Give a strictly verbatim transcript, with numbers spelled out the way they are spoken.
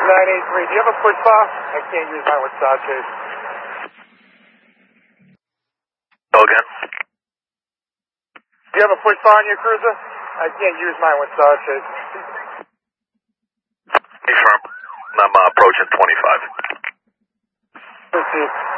nine eight three, do you have a push bar? I can't use mine with Star Chase. Go again. Do you have a push bar on your cruiser? I can't use mine with Star Chase. Be firm. I'm uh, approaching twenty-five. Proceed.